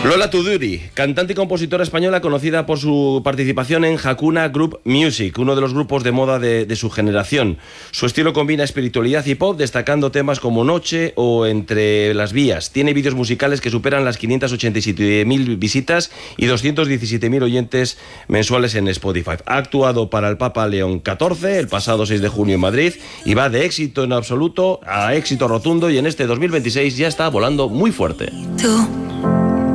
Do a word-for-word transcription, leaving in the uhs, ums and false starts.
Lola Tuduri, cantante y compositora española conocida por su participación en Hakuna Group Music, uno de los grupos de moda de, de su generación. Su estilo combina espiritualidad y pop, destacando temas como Noche o Entre las vías. Tiene vídeos musicales que superan las quinientas ochenta y siete mil visitas y doscientos diecisiete mil oyentes mensuales en Spotify. Ha actuado para el Papa León catorce el pasado seis de junio en Madrid y va de éxito en absoluto a éxito rotundo, y en este dos mil veintiséis ya está volando muy fuerte. Tú.